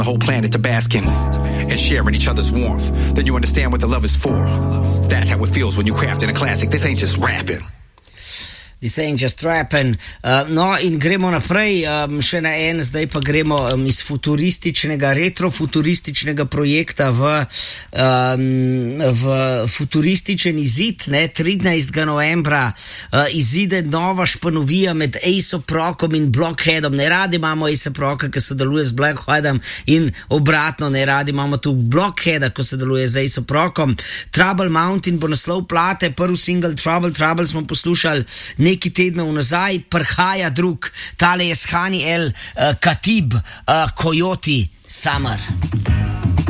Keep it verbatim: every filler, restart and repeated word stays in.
the whole planet to bask in and sharing each other's warmth. Then you understand what the love is for. That's how it feels when you crafting a classic. This ain't just rapping. This ain't just rapping. Uh, no, in gremo naprej, um, še na en, zdaj pa gremo um, iz futurističnega, retrofuturističnega projekta v, um, v futurističen izid, ne, trinajstega novembra uh, izide nova španovija med A$ap Rockom in Blockheadom. Ne radi imamo A$ap Rocka, ki sodeluje z Blockheadom, in obratno, ne radi imamo tu Blockheada, ko sodeluje z A$ap Rockom. Trouble Mountain bo naslov plate, prvi single Trouble, Trouble smo poslušali neki tednov nazaj, prhaja drug, tale je Shani El uh, Khatib, uh, Coyote Summer.